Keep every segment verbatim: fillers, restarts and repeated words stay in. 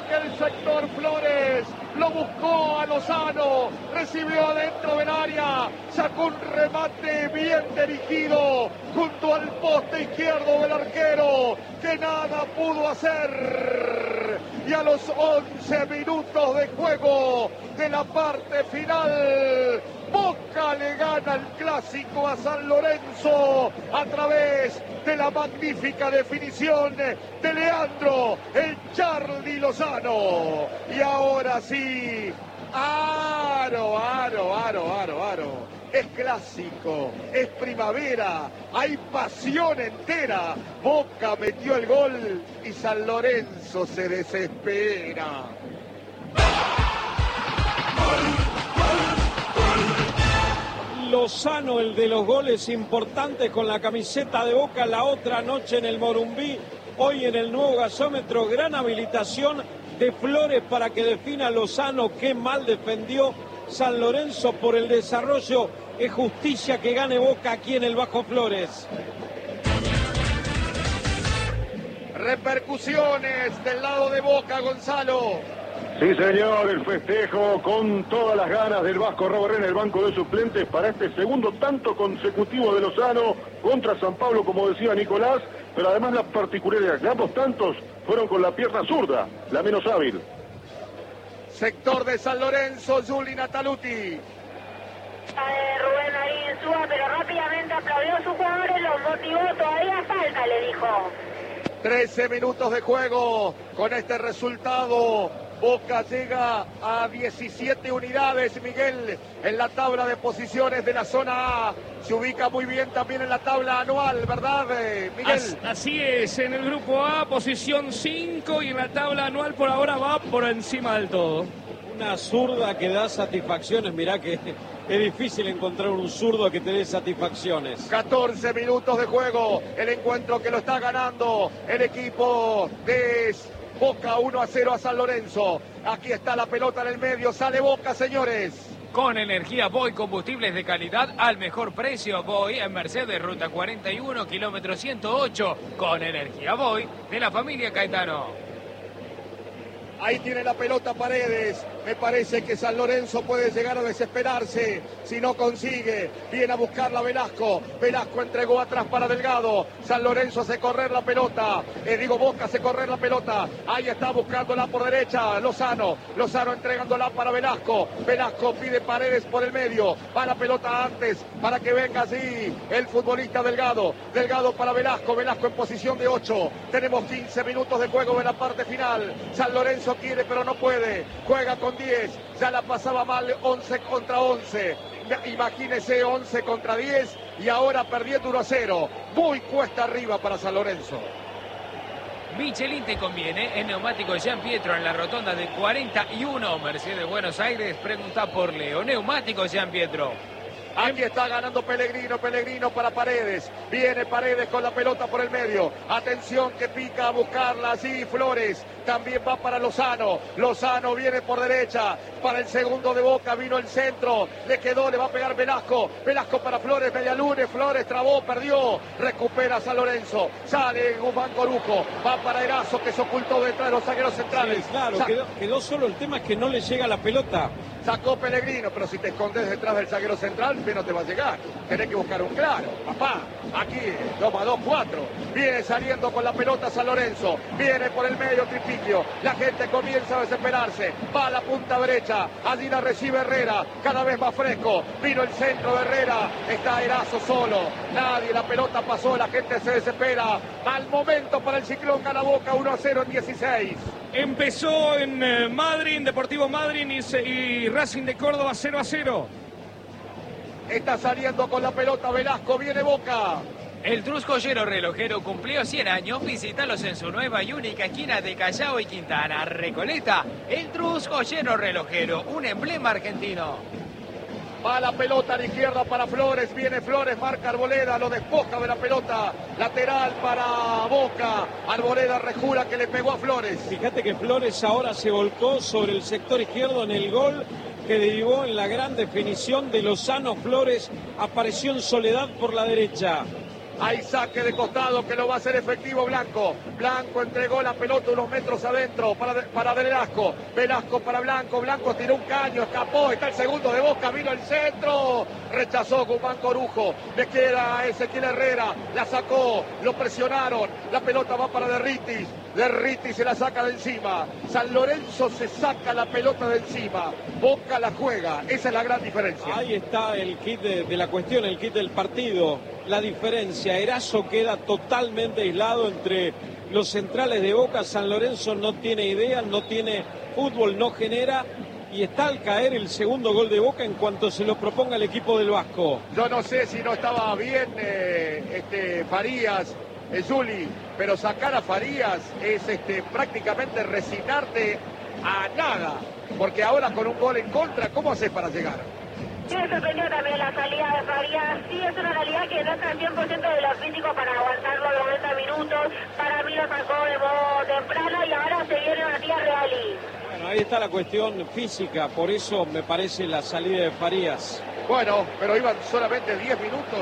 aquel sector Flores, lo buscó a Lozano, recibió adentro del área, sacó un remate bien dirigido junto al poste izquierdo del arquero, que nada pudo hacer. Y a los once minutos de juego de la parte final, Boca le gana el clásico a San Lorenzo a través de la magnífica definición de Leandro, el Charly Lozano. Y ahora sí, aro, aro, aro, aro, aro. Es clásico, es primavera, hay pasión entera. Boca metió el gol y San Lorenzo se desespera. Lozano, el de los goles importantes con la camiseta de Boca la otra noche en el Morumbí, hoy en el nuevo gasómetro, gran habilitación de Flores para que defina Lozano. Qué mal defendió San Lorenzo por el desarrollo. Es justicia que gane Boca aquí en el Bajo Flores. Repercusiones del lado de Boca, Gonzalo. Sí, señor, el festejo con todas las ganas del Vasco Robarré en el banco de suplentes para este segundo tanto consecutivo de Lozano contra San Pablo, como decía Nicolás, pero además la particularidad que ambos tantos fueron con la pierna zurda, la menos hábil. Sector de San Lorenzo, Juli Nataluti. Eh, Rubén ahí en suba, pero rápidamente aplaudió a sus jugadores, los motivó, todavía falta, le dijo. trece minutos de juego con este resultado. Boca llega a diecisiete unidades, Miguel, en la tabla de posiciones de la zona A. Se ubica muy bien también en la tabla anual, ¿verdad, Miguel? As, así es, en el grupo A, posición cinco, y en la tabla anual por ahora va por encima del todo. Una zurda que da satisfacciones, mirá que es difícil encontrar un zurdo que te dé satisfacciones. catorce minutos de juego, el encuentro que lo está ganando el equipo de Boca, uno a cero a San Lorenzo. Aquí está la pelota en el medio, sale Boca, señores. Con energía Voy, combustibles de calidad al mejor precio. Voy en Mercedes, ruta cuarenta y uno, kilómetro ciento ocho. Con energía Voy, de la familia Caetano. Ahí tiene la pelota Paredes. Me parece que San Lorenzo puede llegar a desesperarse si no consigue. Viene a buscarla Velasco. Velasco entregó atrás para Delgado. San Lorenzo hace correr la pelota. Eh, digo, Boca hace correr la pelota. Ahí está buscándola por derecha Lozano. Lozano entregándola para Velasco. Velasco pide Paredes por el medio. Va la pelota antes para que venga así el futbolista Delgado. Delgado para Velasco. Velasco en posición de ocho. Tenemos quince minutos de juego en la parte final. San Lorenzo quiere pero no puede, juega con diez, ya la pasaba mal once contra once, imagínese once contra diez y ahora perdiendo uno a cero, muy cuesta arriba para San Lorenzo. Michelin te conviene, en neumático Jean Pietro en la rotonda de cuarenta y uno, Mercedes Buenos Aires, pregunta por Leo, neumático Jean Pietro. Aquí está ganando Pellegrino, Pellegrino para Paredes. Viene Paredes con la pelota por el medio. Atención que pica a buscarla así Flores. También va para Lozano. Lozano viene por derecha. Para el segundo de Boca vino el centro. Le quedó, le va a pegar Velasco. Velasco para Flores, Medialune. Flores trabó, perdió. Recupera San Lorenzo. Sale Guzmán Corujo. Va para Erazo que se ocultó detrás de los zagueros centrales. Sí, claro, Sa quedó, quedó solo. El tema es que no le llega la pelota. Sacó Pellegrino, pero si te escondes detrás del zaguero central, no te va a llegar. Tenés que buscar un claro. Papá, aquí, dos más dos, cuatro. Viene saliendo con la pelota San Lorenzo. Viene por el medio Tripiquio. La gente comienza a desesperarse. Va a la punta derecha. Allí la recibe Herrera. Cada vez más fresco. Vino el centro de Herrera. Está Erazo solo. Nadie. La pelota pasó. La gente se desespera. Mal momento para el Ciclón. Gana Boca uno a cero en dieciséis. Empezó en eh, Madrid, Deportivo Madrid y, y Racing de Córdoba cero a cero. Está saliendo con la pelota Velasco, viene Boca. El Truscollero relojero cumplió cien años, visítalos en su nueva y única esquina de Callao y Quintana, Recoleta. El Truscollero relojero, un emblema argentino. Va la pelota a la izquierda para Flores, viene Flores, marca Arboleda, lo despoja de la pelota, lateral para Boca, Arboleda rejura que le pegó a Flores. Fíjate que Flores ahora se volcó sobre el sector izquierdo en el gol que derivó en la gran definición de Lozano. Flores apareció en soledad por la derecha. Hay saque de costado que lo va a hacer efectivo Blanco. Blanco entregó la pelota unos metros adentro para, para Velasco. Velasco para Blanco. Blanco tiró un caño, escapó. Está el segundo de Boca, vino el centro. Rechazó Guzmán Corujo. Le queda a Ezequiel Herrera. La sacó, lo presionaron. La pelota va para Derritis. Derritis se la saca de encima. San Lorenzo se saca la pelota de encima. Boca la juega. Esa es la gran diferencia. Ahí está el kit de, de la cuestión, el kit del partido. La diferencia, Erazo queda totalmente aislado entre los centrales de Boca. San Lorenzo no tiene idea, no tiene fútbol, no genera. Y está al caer el segundo gol de Boca en cuanto se lo proponga el equipo del Vasco. Yo no sé si no estaba bien eh, este, Farías, eh, Zuli, pero sacar a Farías es este, prácticamente resignarte a nada. Porque ahora con un gol en contra, ¿cómo haces para llegar? Sí, me sorprendió también la salida de Farías. Sí, es una realidad que no está al cien por ciento de los físicos para aguantar los noventa minutos. Para mí lo sacó de modo temprano y ahora se viene Matías Reali. Bueno, ahí está la cuestión física, por eso me parece la salida de Farías. Bueno, pero iban solamente diez minutos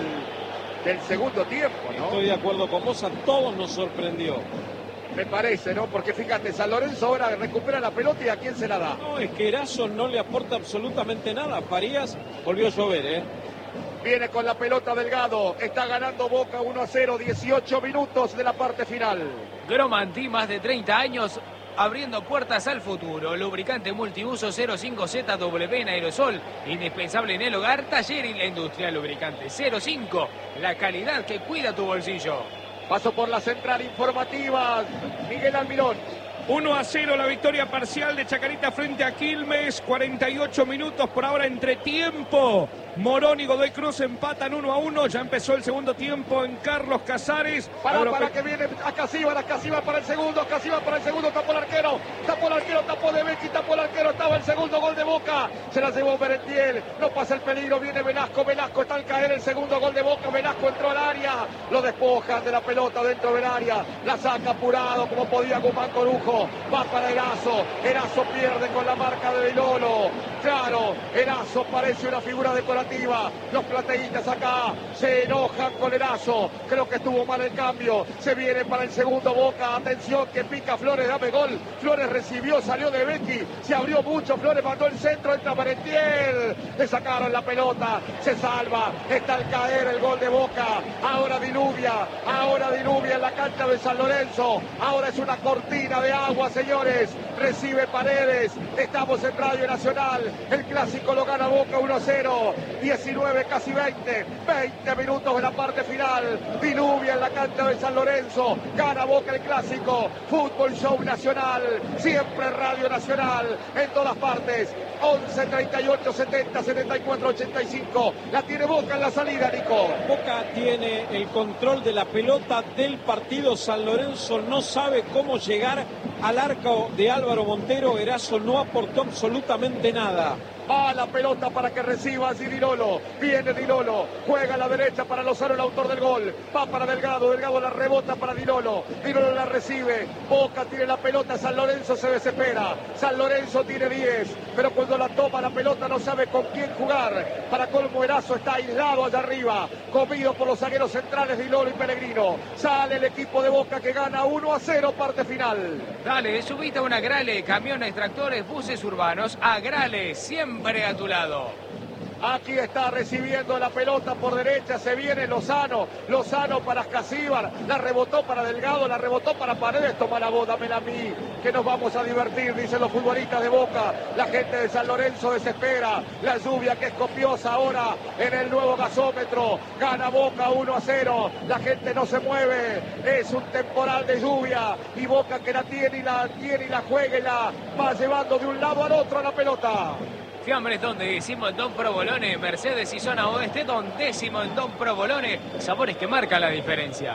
del, del segundo tiempo, ¿no? Estoy de acuerdo con vos, a todos nos sorprendió. Me parece, ¿no? Porque fíjate, San Lorenzo ahora recupera la pelota y ¿a quién se la da? No, es que Erazo no le aporta absolutamente nada. Farías volvió a llover, ¿eh? Viene con la pelota Delgado, está ganando Boca uno a cero, dieciocho minutos de la parte final. Gromanti, más de treinta años, abriendo puertas al futuro. Lubricante multiuso cero cinco Z W en aerosol, indispensable en el hogar, taller y la industria. Lubricante cero cinco, la calidad que cuida tu bolsillo. Paso por la central informativa, Miguel Almirón. uno a cero la victoria parcial de Chacarita frente a Quilmes. cuarenta y ocho minutos por ahora entre tiempo. Morón y Godoy Cruz empatan uno a uno. Ya empezó el segundo tiempo en Carlos Casares. Para, Agro... para que viene a Casíbar, Casíbar para el segundo, Casíbar para el segundo, tapó el arquero, tapó el arquero, tapó de Becchi, tapó el arquero, estaba el segundo gol de Boca. Se la llevó Merentiel, no pasa el peligro, viene Velasco, Velasco está al caer el segundo gol de Boca, Velasco entró al área, lo despojan de la pelota dentro del área, la saca apurado como podía Guzmán Corujo, va para Erazo, Erazo pierde con la marca de Dilolo, claro, Erazo parece una figura decorativa. Los plateístas acá se enojan con Erazo. Creo que estuvo mal el cambio. Se viene para el segundo Boca. Atención que pica Flores, dame gol. Flores recibió, salió de Becchi. Se abrió mucho. Flores mandó el centro. Entra Merentiel. Le sacaron la pelota. Se salva. Está al caer el gol de Boca. Ahora diluvia. Ahora diluvia en la cancha de San Lorenzo. Ahora es una cortina de agua, señores. Recibe Paredes. Estamos en Radio Nacional. El clásico lo gana Boca uno a cero. diecinueve, casi veinte, veinte minutos de la parte final, diluvia en la cancha de San Lorenzo, gana Boca el clásico, fútbol show nacional, siempre Radio Nacional, en todas partes, once, treinta y ocho, setenta, setenta y cuatro, ochenta y cinco, la tiene Boca en la salida, Nico. Boca tiene el control de la pelota del partido, San Lorenzo no sabe cómo llegar al arco de Álvaro Montero, Erazo no aportó absolutamente nada. Va la pelota para que reciba así Dilolo. Viene Dilolo. Juega a la derecha para Lozano, el autor del gol. Va para Delgado. Delgado la rebota para Dilolo. Dilolo la recibe. Boca tiene la pelota. San Lorenzo se desespera. San Lorenzo tiene diez. Pero cuando la toma la pelota no sabe con quién jugar. Para colmo Erazo está aislado allá arriba. Comido por los zagueros centrales Dilolo y Pellegrino. Sale el equipo de Boca que gana uno a cero parte final. Dale, subite a una Grale. Camiones, tractores, buses urbanos. A Grale, siempre a tu lado. Aquí está recibiendo la pelota por derecha, se viene Lozano, Lozano para Casíbar, la rebotó para Delgado, la rebotó para Paredes, toma la voz, dámela a mí, que nos vamos a divertir, dicen los futbolistas de Boca, la gente de San Lorenzo desespera, la lluvia que es copiosa ahora en el nuevo gasómetro, gana Boca uno a cero, la gente no se mueve, es un temporal de lluvia, y Boca que la tiene y la tiene y la juega y la va llevando de un lado al otro a la pelota. Fiambres donde decimos Don Provolone, Mercedes y zona oeste, Don décimo en Don Provolone, sabores que marcan la diferencia.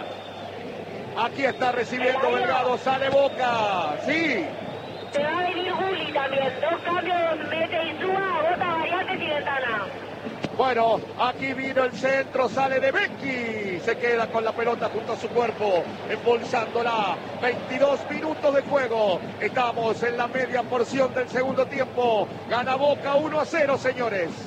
Aquí está recibiendo Delgado, sale Boca, sí. Se va a venir Juli también, dos cambios, mete y suba, bota variantes y ventana. Bueno, aquí vino el centro, sale de Becchi, se queda con la pelota junto a su cuerpo, embolsándola, veintidós minutos de juego, estamos en la media porción del segundo tiempo, gana Boca uno a cero, señores.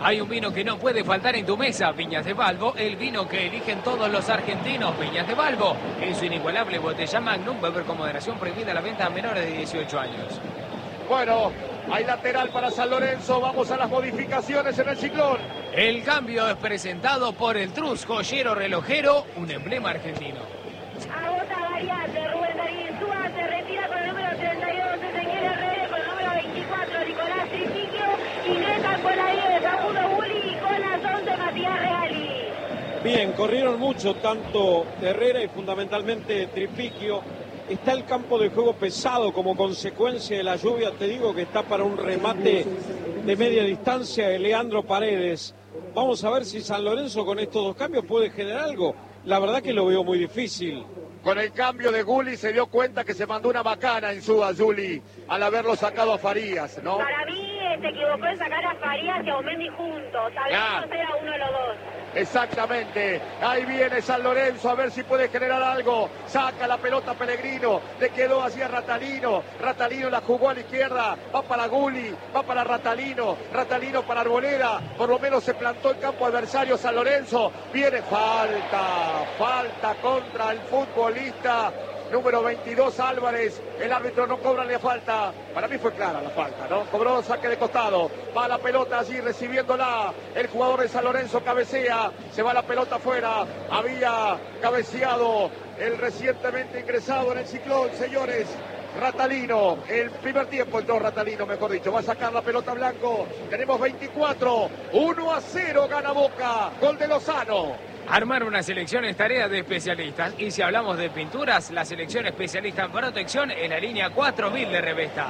Hay un vino que no puede faltar en tu mesa, Viñas de Balbo, el vino que eligen todos los argentinos. Viñas de Balbo, en su inigualable botella Magnum, beber con moderación, prohibida la venta a menores de dieciocho años. Bueno, hay lateral para San Lorenzo, vamos a las modificaciones en el Ciclón. El cambio es presentado por el Trus, joyero relojero, un emblema argentino. Agota variante, Rubén Darín Súa se retira con el número treinta y dos, Ezequiel Herrera con el número veinticuatro, Nicolás Trifiquio, ingresan con la diez, Agudo Bulli y con las once, Matías Reali. Bien, corrieron mucho, tanto Herrera y fundamentalmente Trifiquio. Está el campo de juego pesado como consecuencia de la lluvia. Te digo que está para un remate de media distancia de Leandro Paredes. Vamos a ver si San Lorenzo con estos dos cambios puede generar algo. La verdad que lo veo muy difícil. Con el cambio de Gulli se dio cuenta que se mandó una bacana en su Azuli al haberlo sacado a Farías, ¿no? Para mí se equivocó en sacar a Farías y a Omendi juntos. Tal vez Ah. no sea uno de los dos. Exactamente, ahí viene San Lorenzo a ver si puede generar algo, saca la pelota Pellegrino, le quedó así a Ratalino, Ratalino la jugó a la izquierda, va para Gulli, va para Ratalino, Ratalino para Arboleda, por lo menos se plantó el campo adversario San Lorenzo, viene falta, falta contra el futbolista número veintidós Álvarez, el árbitro no cobra la falta, para mí fue clara la falta, ¿no? Cobró saque de costado, va la pelota allí recibiéndola, el jugador de San Lorenzo cabecea, se va la pelota afuera, había cabeceado el recientemente ingresado en el Ciclón, señores, Ratalino, el primer tiempo entró Ratalino, mejor dicho, va a sacar la pelota Blanco, tenemos veinticuatro, uno a cero gana Boca, gol de Lozano. Armar una selección es tarea de especialistas. Y si hablamos de pinturas, la selección especialista en protección en la línea cuatro mil de Revesta.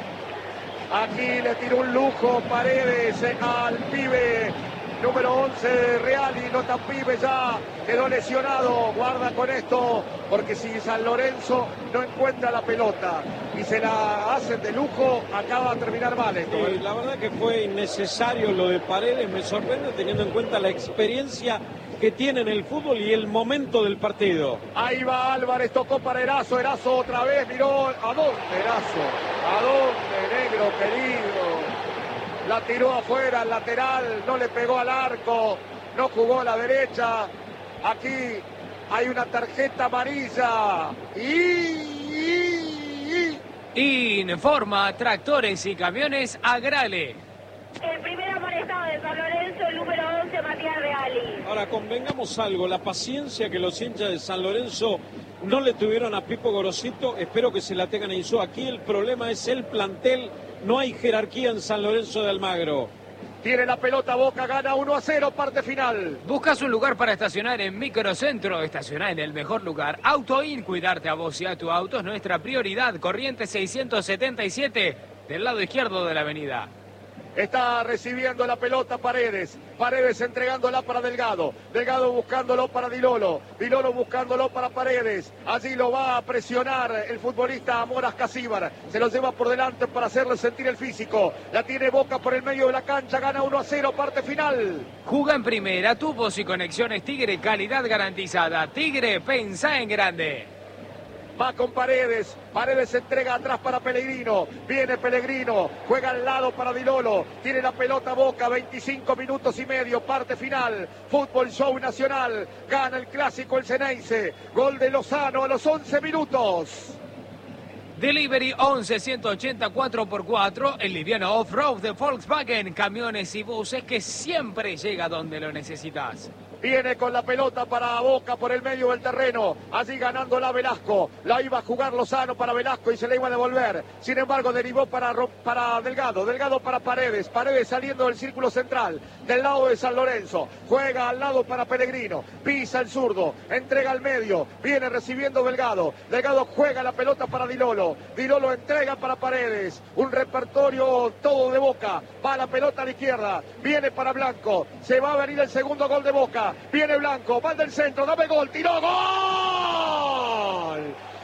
Aquí le tiró un lujo Paredes al pibe número once Reali, no tan pibe ya, quedó lesionado, guarda con esto, porque si San Lorenzo no encuentra la pelota y se la hacen de lujo, acaba de terminar mal esto. Sí, la verdad que fue innecesario lo de Paredes, me sorprende teniendo en cuenta la experiencia que tiene en el fútbol y el momento del partido. Ahí va Álvarez, tocó para Erazo, Erazo otra vez, miró, ¿a dónde Erazo? ¿A dónde, negro querido? La tiró afuera, al lateral, no le pegó al arco, no jugó a la derecha. Aquí hay una tarjeta amarilla. Y, y, y... Informa Tractores y Camiones Agrale. El primer amonestado de San Lorenzo, el número once, Matías Reali. Ahora, convengamos algo, la paciencia que los hinchas de San Lorenzo no le tuvieron a Pipo Gorosito, espero que se la tengan a Insúa. Aquí el problema es el plantel, no hay jerarquía en San Lorenzo de Almagro. Tiene la pelota Boca, gana uno a cero, parte final. ¿Buscas un lugar para estacionar en Microcentro? Estacionar en el mejor lugar. AutoIn, cuidarte a vos y a tu auto es nuestra prioridad. Corriente seiscientos setenta y siete, del lado izquierdo de la avenida. Está recibiendo la pelota Paredes. Paredes entregándola para Delgado. Delgado buscándolo para Dilolo. Dilolo buscándolo para Paredes. Allí lo va a presionar el futbolista Moras Casíbar. Se lo lleva por delante para hacerle sentir el físico. La tiene Boca por el medio de la cancha. Gana uno a cero, parte final. Juga en primera, tubos y conexiones Tigre, calidad garantizada. Tigre, pensá en grande. Va con Paredes, Paredes entrega atrás para Pellegrino, viene Pellegrino, juega al lado para Dilolo, tiene la pelota Boca, veinticinco minutos y medio, parte final, Fútbol Show Nacional, gana el clásico el Ceneice, gol de Lozano a los once minutos. Delivery once ciento ochenta cuatro por cuatro, el liviano off-road de Volkswagen, camiones y buses que siempre llega donde lo necesitas. Viene con la pelota para Boca por el medio del terreno. Allí ganándola Velasco. La iba a jugar Lozano para Velasco y se la iba a devolver. Sin embargo, derivó para, para Delgado. Delgado para Paredes. Paredes saliendo del círculo central. Del lado de San Lorenzo. Juega al lado para Pellegrino. Pisa el zurdo. Entrega al medio. Viene recibiendo Delgado. Delgado juega la pelota para Dilolo. Dilolo entrega para Paredes. Un repertorio todo de Boca. Va la pelota a la izquierda. Viene para Blanco. Se va a venir el segundo gol de Boca. Viene Blanco, va del centro, dame gol, tiró, ¡gol!